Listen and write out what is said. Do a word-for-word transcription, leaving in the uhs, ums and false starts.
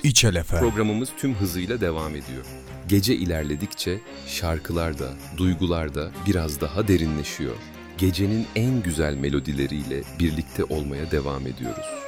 İçel Efe. Programımız tüm hızıyla devam ediyor. Gece ilerledikçe şarkılar da, duygular da biraz daha derinleşiyor. Gecenin en güzel melodileriyle birlikte olmaya devam ediyoruz.